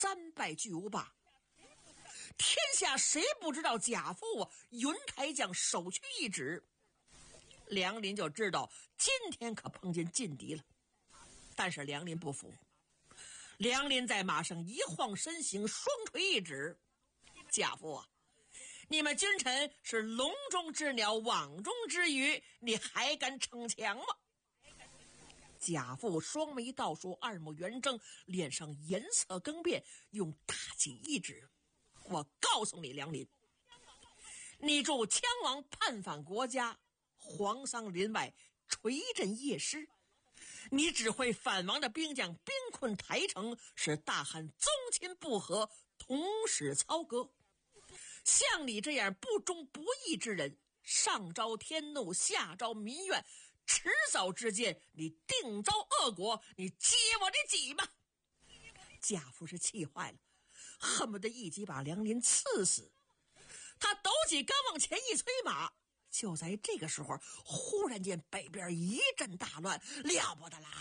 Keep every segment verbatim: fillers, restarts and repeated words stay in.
战败巨无霸。天下谁不知道贾父啊，云台将首屈一指。梁林就知道今天可碰见劲敌了，但是梁林不服。梁林在马上一晃身形，双腿一指：贾父啊，你们君臣是笼中之鸟，网中之鱼，你还敢逞强吗？贾父双眉倒竖，二目圆睁，脸上颜色更变，用大戟一指：我告诉你梁林，你助羌王叛反国家，黄桑林外垂镇夜师，你指挥反王的兵将兵困台城，使大汉宗亲不和，同使操戈。像你这样不忠不义之人，上招天怒，下招民怨，迟早之间你定遭恶果，你接我的戟吧！贾父是气坏了，恨不得一戟把梁林刺死。他抖起刚往前一催马，就在这个时候，忽然间北边一阵大乱，了不得啦！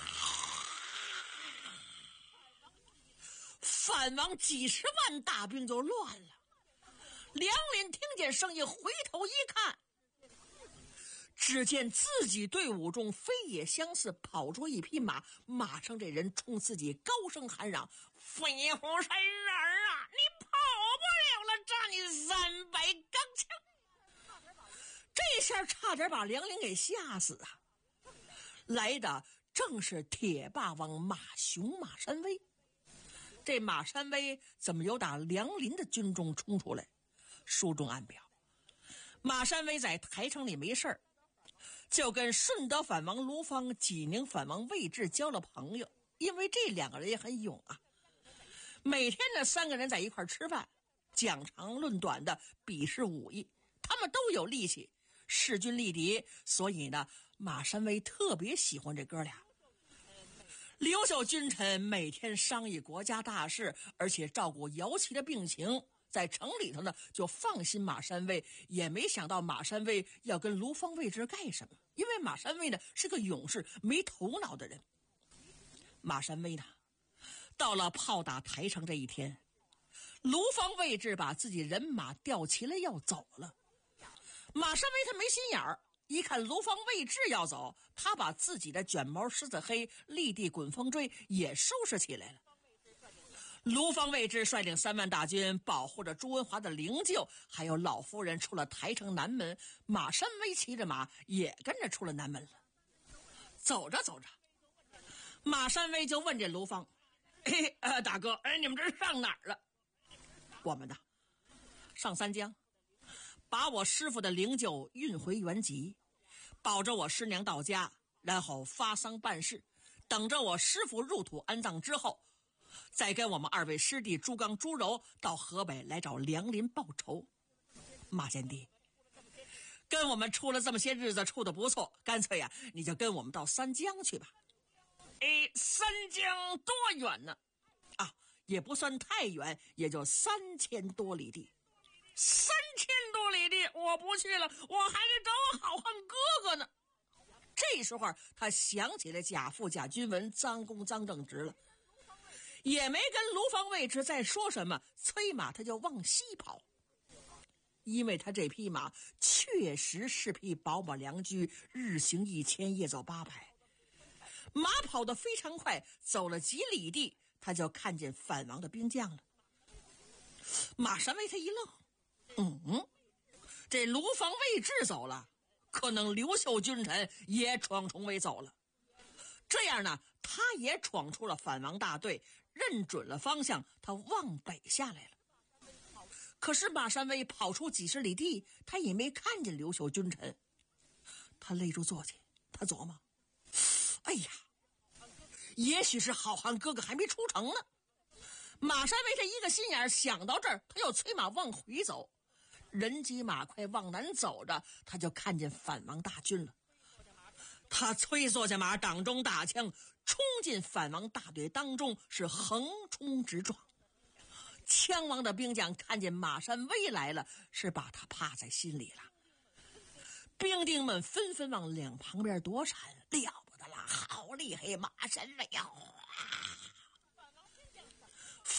反王几十万大兵就乱了。梁林听见声音，回头一看，只见自己队伍中飞也相似跑出一匹马，马上这人冲自己高声喊嚷：飞虎神人啊，你跑不了了，扎你三百钢枪！这下差点把梁林给吓死啊！来的正是铁霸王马雄马山威。这马山威怎么由打梁林的军中冲出来？书中暗表，马山威在台城里没事儿，就跟顺德反王卢芳、济宁反王魏志交了朋友，因为这两个人也很勇啊。每天呢，三个人在一块吃饭，讲长论短的比试武艺，他们都有力气，势均力敌，所以呢，马山威特别喜欢这哥俩。刘秀君臣每天商议国家大事，而且照顾姚琦的病情，在城里头呢就放心马山威，也没想到马山威要跟卢芳魏志干什么，因为马山威呢是个勇士，没头脑的人。马山威呢到了炮打台城这一天，卢芳魏志把自己人马调齐了要走了，马山威他没心眼儿，一看卢芳魏志要走，他把自己的卷毛狮子黑、立地滚风锥也收拾起来了。卢芳魏志率领三万大军保护着朱文华的灵柩，还有老夫人出了台城南门，马山威骑着马也跟着出了南门了。走着走着，马山威就问这卢芳：嘿、呃、大哥，哎，你们这是上哪儿了？我们的上三江，把我师傅的灵柩运回原籍，保着我师娘到家，然后发丧办事，等着我师傅入土安葬之后，再跟我们二位师弟朱刚、朱柔到河北来找梁林报仇。马贤弟，跟我们处了这么些日子，处得不错，干脆呀、啊，你就跟我们到三江去吧。哎，三江多远呢？啊，也不算太远，也就三千多里地。三千多里地，我不去了，我还得找我好汉哥哥呢。这时候他想起了贾父、贾君文、张公、张正直了，也没跟卢芳魏志再说什么，催马他就往西跑。因为他这匹马确实是匹宝马良驹，日行一千，夜走八百，马跑得非常快，走了几里地，他就看见反王的兵将了。马山威他一愣，嗯，这卢芳魏志走了，可能刘秀君臣也闯重围走了。这样呢，他也闯出了反王大队，认准了方向，他往北下来了。可是马山威跑出几十里地，他也没看见刘秀君臣。他勒住坐骑，他琢磨，哎呀，也许是好汉哥哥还没出城呢。马山威这一个心眼想到这儿，他又催马往回走，人急马快往南走着，他就看见反王大军了。他催坐下马，挡中大枪，冲进反王大队当中，是横冲直撞。羌王的兵将看见马山威来了，是把他怕在心里了。兵丁们纷纷往两旁边躲闪，了不得啦，好厉害，马山威啊！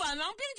藩王兵